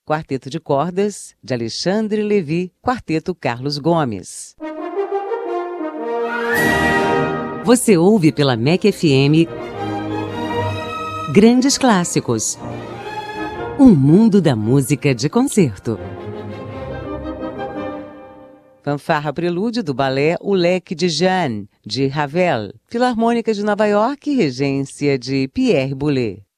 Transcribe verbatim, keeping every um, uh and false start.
Quarteto de cordas, de Alexandre Levy, Quarteto Carlos Gomes. Você ouve pela M E C F M Grandes Clássicos. Um mundo da música de concerto. Fanfarra Prelúdio do balé O Leque de Jeanne, de Ravel. Filarmônica de Nova York, regência de Pierre Boulez.